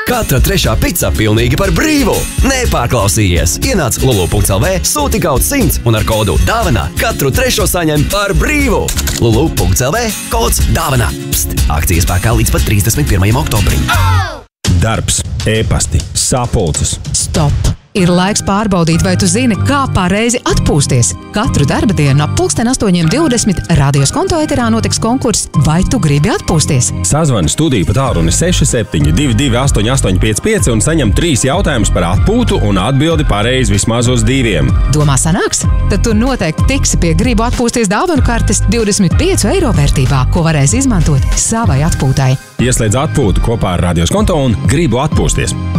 Katra trešā pica pilnīgi par brīvu. Nepārklausījies! Ienāc lulu.lv, sūti kaut 100 un ar kodu DAVANA katru trešo saņem par brīvu. Lulu.lv, kods DAVANA. Pst! Akcijas spēkā līdz pat 31. oktobrim. Darbs, ēpasti, sapulces. Stop! Ir laiks pārbaudīt, vai tu zini, kā pareizi atpūsties. Katru darba dienu ap 8:20 radios konto eterā notiks konkurss Vai tu gribi atpūsties? Sazvani studiju pa tālruni 6722 8855 un saņem 3 jautājumus par atpūtu un atbildi pareizi vismaz uz 2. Domā sanāks? Tad tu noteikti tiksi pie Gribu atpūsties dāvanu kartes 25 eiro vērtībā, ko varēs izmantot savai atpūtai. Ieslēdz atpūtu kopā ar radios konto un Gribu atpūsties.